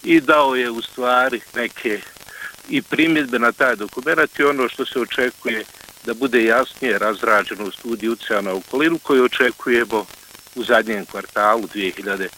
i dao je u stvari neke i primjedbe na taj dokument i ono što se očekuje da bude jasnije razrađeno u studiji utjecaja na okolinu koju očekujemo u zadnjem kvartalu 2026.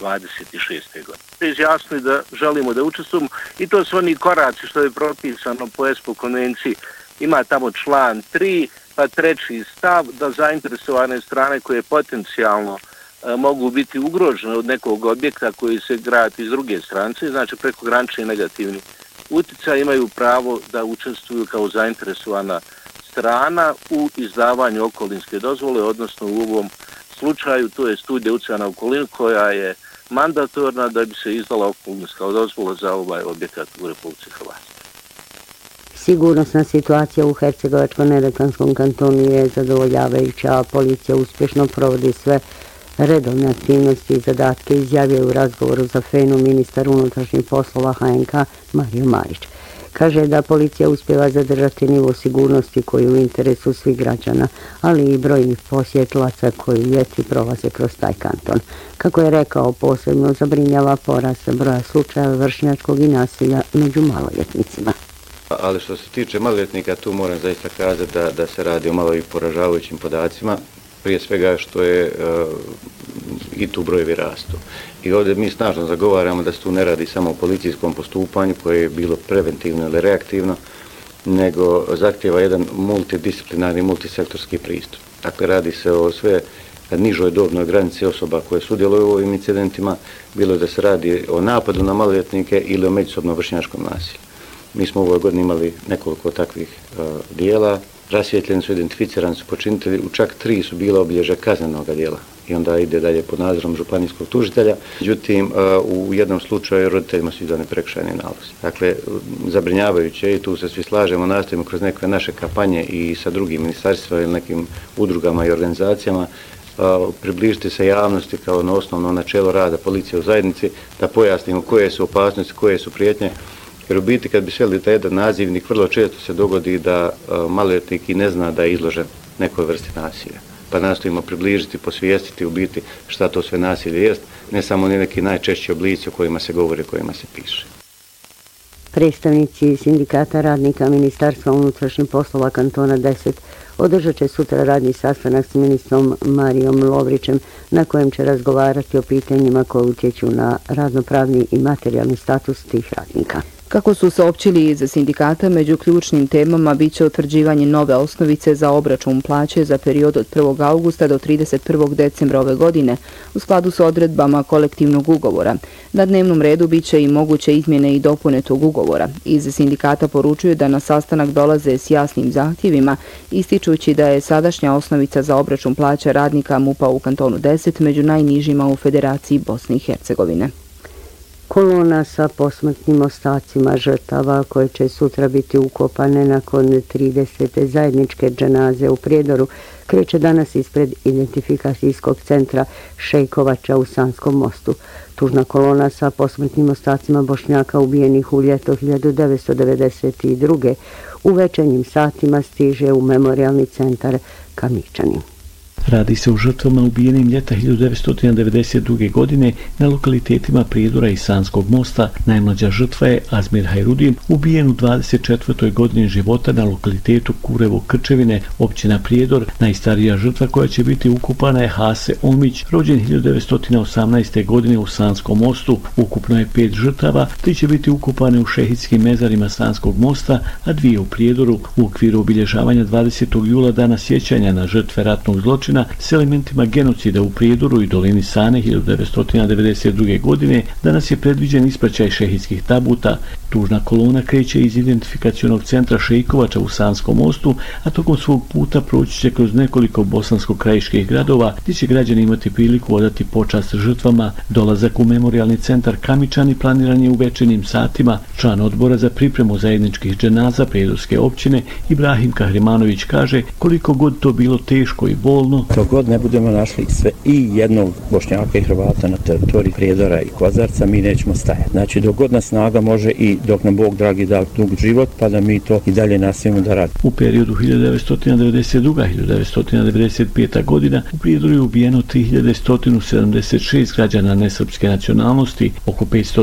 godine. Izjasnili da želimo da učestvujemo i to su oni koraci što je propisano po ESPO konvenciji. Ima tamo član 3, pa treći stav da zainteresovane strane koje potencijalno mogu biti ugrožene od nekog objekta koji se gradi iz druge stranice, znači prekogranični negativni utjecaj, imaju pravo da učestvuju kao zainteresovana strana u izdavanju okolinske dozvole, odnosno u ovom slučaju to je studija utjecaja na okolinu koja je mandatorna da bi se izdala okolinska dozvola za ovaj objekat u Republici Hrvatskoj. Sigurnosna situacija u Hercegovačko-neretvanskom kantonu je zadovoljavajuća, a policija uspješno provodi sve redovne aktivnosti i zadatke, izjavio u razgovoru za FENU ministar unutrašnjih poslova HNK Mario Marić. Kaže da policija uspjeva zadržati nivo sigurnosti koji je u interesu svih građana, ali i brojnih posjetlaca koji ljeti prolaze kroz taj kanton. Kako je rekao, posebno zabrinjava porast broja slučajeva vršnjačkog i nasilja među maloljetnicima. Ali što se tiče maloljetnika, tu moram zaista kazati da se radi o malo i poražavajućim podacima, prije svega što je i tu brojevi rastu. I ovdje mi snažno zagovaramo da se tu ne radi samo o policijskom postupanju koje je bilo preventivno ili reaktivno, nego zahtjeva jedan multidisciplinarni, multisektorski pristup. Dakle, radi se o sve nižoj dobnoj granici osoba koje sudjeluju u ovim incidentima, bilo da se radi o napadu na maloljetnike ili o međusobnom vršnjačkom nasilju. Mi smo u ovoj godini imali nekoliko takvih dijela, rasvjetljeni su, identificirani su počinitelji, u čak 3 su bila obilježja kaznenog djela i onda ide dalje pod nadzorom županijskog tužitelja. Međutim, u jednom slučaju roditeljima su izdani prekršajni nalozi. Dakle, zabrinjavajuće i tu se svi slažemo, nastavimo kroz neke naše kampanje i sa drugim ministarstvima ili nekim udrugama i organizacijama približiti se javnosti kao na osnovno načelo rada policije u zajednici, da pojasnimo koje su opasnosti, koje su prijetnje. Jer u biti kad bi sveli taj jedan nazivnik, vrlo često se dogodi da maloljetnik i ne zna da je izložen nekoj vrsti nasilja. Pa nastojimo približiti, posvijestiti u biti šta to sve nasilje jest, ne samo neki najčešći oblici o kojima se govori, o kojima se piše. Predstavnici sindikata radnika Ministarstva unutrašnjih poslova kantona 10 održat će sutra radni sastanak s ministrom Marijom Lovrićem na kojem će razgovarati o pitanjima koje utječu na radnopravni i materijalni status tih radnika. Kako su saopćili iz sindikata, među ključnim temama biće utvrđivanje nove osnovice za obračun plaće za period od 1. augusta do 31. decembra ove godine u skladu s odredbama kolektivnog ugovora. Na dnevnom redu biće i moguće izmjene i dopune tog ugovora. Iz sindikata poručuju da na sastanak dolaze s jasnim zahtjevima, ističući da je sadašnja osnovica za obračun plaća radnika MUP-a u kantonu 10 među najnižima u Federaciji Bosne i Hercegovine. Kolona sa posmrtnim ostacima žrtava koje će sutra biti ukopane nakon 30. zajedničke dženaze u Prijedoru kreće danas ispred identifikacijskog centra Šejkovača u Sanskom mostu. Tužna kolona sa posmrtnim ostacima Bošnjaka ubijenih u ljeto 1992. u večernjim satima stiže u memorijalni centar Kamičani. Radi se o žrtvama ubijenim ljeta 1992. godine na lokalitetima Prijedora i Sanskog mosta. Najmlađa žrtva je Azmir Hajrudin, ubijen u 24. godini života na lokalitetu Kurevo Krčevine, općina Prijedor. Najstarija žrtva koja će biti ukopana je Hase Omić, rođen 1918. godine u Sanskom mostu. Ukupno je 5 žrtava, 3 će biti ukopane u šehitskim mezarima Sanskog mosta, a 2 u Prijedoru. U okviru obilježavanja 20. jula dana sjećanja na žrtve ratnog zločina s elementima genocida u Prijedoru i dolini Sane 1992. godine danas je predviđen ispraćaj šehidskih tabuta. Tužna kolona kreće iz identifikacionog centra Šejkovača u Sanskom mostu, a tokom svog puta proći će kroz nekoliko bosansko-krajiških gradova gdje će građani imati priliku odati počast žrtvama. Dolazak u memorijalni centar Kamičani planiran je u večernjim satima. Član odbora za pripremu zajedničkih dženaza Prijedorske općine Ibrahim Kahrimanović kaže koliko god to bilo teško i bolno, dok god ne budemo našli sve i jednog Bošnjaka i Hrvata na teritoriji Prijedora i Kozarca, mi nećemo stajati. Znači, dok god nas snaga može i dok nam Bog dragi da dug život, pa da mi to i dalje nastavimo da radimo. U periodu 1992-1995. godina u Prijedoru je ubijeno 3176 građana nesrpske nacionalnosti, oko 500